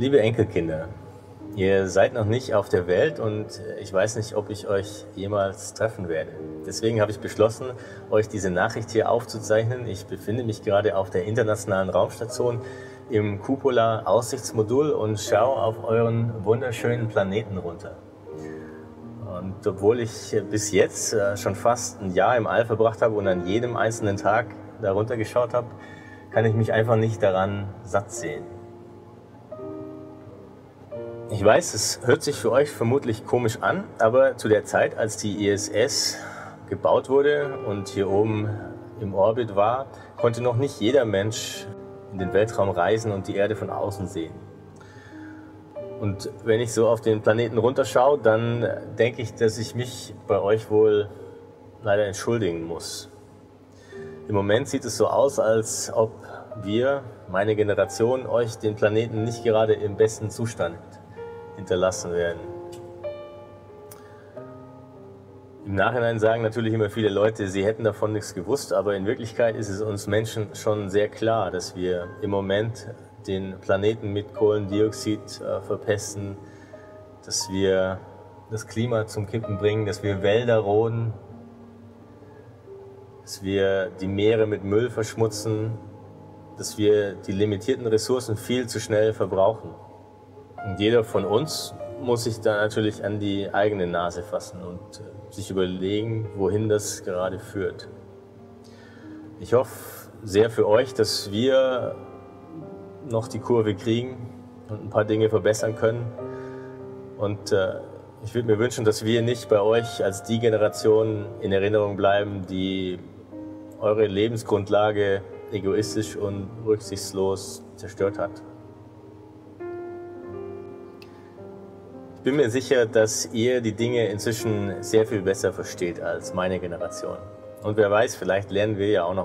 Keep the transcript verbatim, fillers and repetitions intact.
Liebe Enkelkinder, ihr seid noch nicht auf der Welt und ich weiß nicht, ob ich euch jemals treffen werde. Deswegen habe ich beschlossen, euch diese Nachricht hier aufzuzeichnen. Ich befinde mich gerade auf der Internationalen Raumstation im Cupola-Aussichtsmodul und schaue auf euren wunderschönen Planeten runter. Und obwohl ich bis jetzt schon fast ein Jahr im All verbracht habe und an jedem einzelnen Tag darunter geschaut habe, kann ich mich einfach nicht daran satt sehen. Ich weiß, es hört sich für euch vermutlich komisch an, aber zu der Zeit, als die I S S gebaut wurde und hier oben im Orbit war, konnte noch nicht jeder Mensch in den Weltraum reisen und die Erde von außen sehen. Und wenn ich so auf den Planeten runterschaue, dann denke ich, dass ich mich bei euch wohl leider entschuldigen muss. Im Moment sieht es so aus, als ob wir, meine Generation, euch den Planeten nicht gerade im besten Zustand hinterlassen werden. Im Nachhinein sagen natürlich immer viele Leute, sie hätten davon nichts gewusst, aber in Wirklichkeit ist es uns Menschen schon sehr klar, dass wir im Moment den Planeten mit Kohlendioxid äh, verpesten, dass wir das Klima zum Kippen bringen, dass wir Wälder roden, dass wir die Meere mit Müll verschmutzen, dass wir die limitierten Ressourcen viel zu schnell verbrauchen. Und jeder von uns muss sich da natürlich an die eigene Nase fassen und äh, sich überlegen, wohin das gerade führt. Ich hoffe sehr für euch, dass wir noch die Kurve kriegen und ein paar Dinge verbessern können. Und äh, ich würde mir wünschen, dass wir nicht bei euch als die Generation in Erinnerung bleiben, die eure Lebensgrundlage egoistisch und rücksichtslos zerstört hat. Ich bin mir sicher, dass ihr die Dinge inzwischen sehr viel besser versteht als meine Generation. Und wer weiß, vielleicht lernen wir ja auch noch